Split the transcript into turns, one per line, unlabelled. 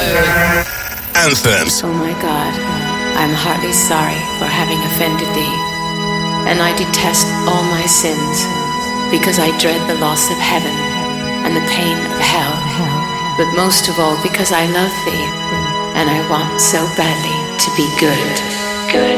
Anthems.
Oh my God, I'm heartily sorry for having offended thee, and I detest all my sins, because I dread the loss of heaven and the pain of hell, but most of all because I love thee, and I want so badly to be good.